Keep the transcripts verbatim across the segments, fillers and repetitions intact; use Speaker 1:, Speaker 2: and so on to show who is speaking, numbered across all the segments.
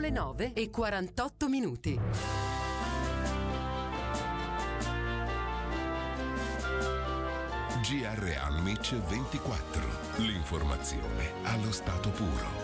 Speaker 1: le nove e quarantotto minuti.
Speaker 2: G R Almich ventiquattro. L'informazione allo stato puro.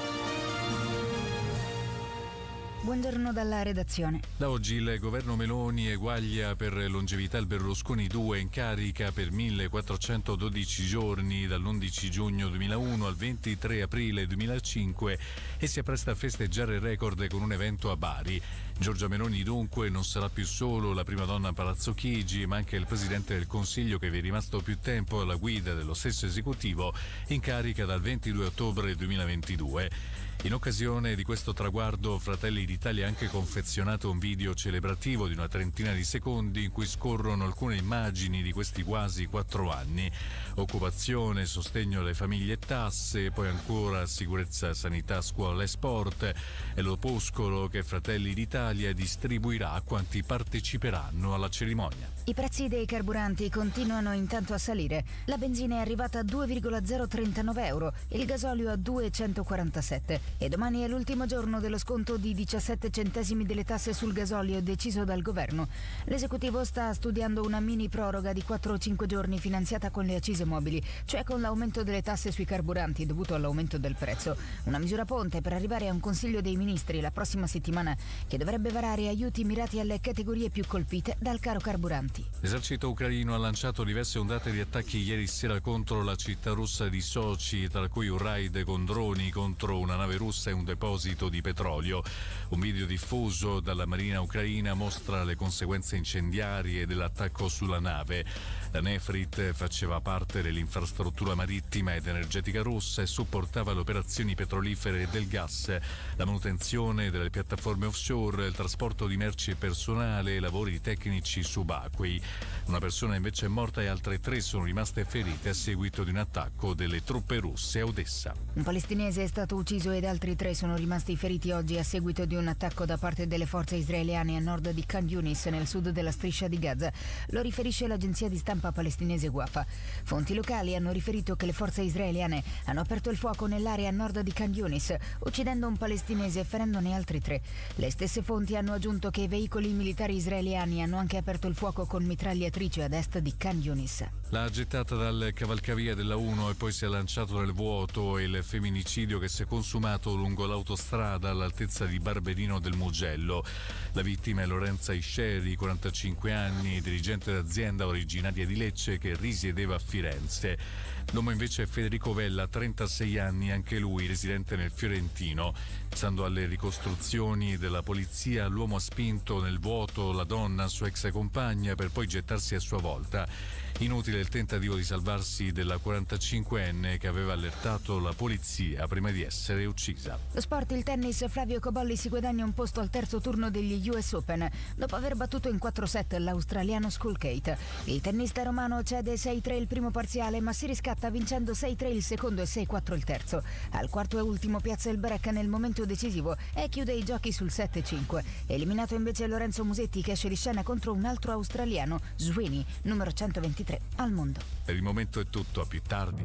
Speaker 3: Buongiorno dalla redazione.
Speaker 4: Da oggi il governo Meloni eguaglia per longevità il Berlusconi due in carica per millequattrocentododici giorni dall'undici giugno duemilauno al ventitré aprile duemilacinque e si appresta a festeggiare il record con un evento a Bari. Giorgia Meloni dunque non sarà più solo la prima donna a Palazzo Chigi, ma anche il presidente del Consiglio che vi è rimasto più tempo alla guida dello stesso esecutivo in carica dal ventidue ottobre duemilaventidue. In occasione di questo traguardo, Fratelli d'Italia ha anche confezionato un video celebrativo di una trentina di secondi in cui scorrono alcune immagini di questi quasi quattro anni. Occupazione, sostegno alle famiglie e tasse, poi ancora sicurezza, sanità, scuola e sport e l'opuscolo che Fratelli d'Italia distribuirà a quanti parteciperanno alla cerimonia.
Speaker 3: I prezzi dei carburanti continuano intanto a salire. La benzina è arrivata a due virgola zero trentanove euro, il gasolio a due virgola centoquarantasette e domani è l'ultimo giorno dello sconto di diciassette centesimi delle tasse sul gasolio deciso dal governo. L'esecutivo sta studiando una mini proroga di quattro o cinque giorni finanziata con le accise mobili, cioè con l'aumento delle tasse sui carburanti dovuto all'aumento del prezzo. Una misura ponte per arrivare a un Consiglio dei Ministri la prossima settimana che dovrebbe varare aiuti mirati alle categorie più colpite dal caro carburanti.
Speaker 4: L'esercito ucraino ha lanciato diverse ondate di attacchi ieri sera contro la città russa di Sochi, tra cui un raid con droni contro una nave russa e un deposito di petrolio. Un video diffuso dalla Marina ucraina mostra le conseguenze incendiarie dell'attacco sulla nave. La Nefrit faceva parte dell'infrastruttura marittima ed energetica russa e supportava le operazioni petrolifere e del gas, la manutenzione delle piattaforme offshore, il trasporto di merci e personale e lavori tecnici subacquei. Una persona invece è morta e altre tre sono rimaste ferite a seguito di un attacco delle truppe russe a Odessa.
Speaker 3: Un palestinese è stato ucciso ed altri tre sono rimasti feriti oggi a seguito di un attacco da parte delle forze israeliane a nord di Khan Yunis, nel sud della striscia di Gaza. Lo riferisce l'agenzia di stampa palestinese Wafa. Fonti locali hanno riferito che le forze israeliane hanno aperto il fuoco nell'area a nord di Khan Yunis, uccidendo un palestinese e ferendone altri tre. Le stesse fonti hanno aggiunto che i veicoli militari israeliani hanno anche aperto il fuoco con mitragliatrici ad est di Khan Yunis.
Speaker 4: L'ha gettata dal cavalcavia della uno e poi si è lanciato nel vuoto il femminicidio che si è consumato lungo l'autostrada all'altezza di Barberino del Mugello. La vittima è Lorenza Isceri, quarantacinque anni, dirigente d'azienda originaria di Lecce che risiedeva a Firenze. L'uomo invece è Federico Vella, trentasei anni, anche lui residente nel Fiorentino. Stando alle ricostruzioni della polizia, l'uomo ha spinto nel vuoto la donna, sua ex compagna, per poi gettarsi a sua volta. Inutile il tentativo di salvarsi della quarantacinquenne che aveva allertato la polizia prima di essere uccisa.
Speaker 3: Lo sport, il tennis, Flavio Cobolli si guadagna un posto al terzo turno degli U S Open dopo aver battuto in quattro set l'australiano Skulkate. Il tennista romano cede sei tre il primo parziale ma si riscatta vincendo sei tre il secondo e sei quattro il terzo. Al quarto e ultimo piazza il break nel momento decisivo e chiude i giochi sul sette cinque. Eliminato invece Lorenzo Musetti che esce di scena contro un altro australiano, Sweeney, numero centoventitré al mondo.
Speaker 4: Per il momento è tutto, a più tardi.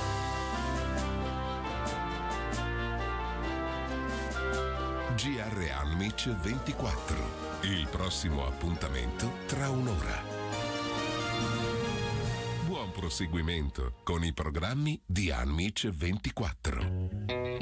Speaker 2: G R Almich ventiquattro. Il prossimo appuntamento tra un'ora. Buon proseguimento con i programmi di Almich ventiquattro.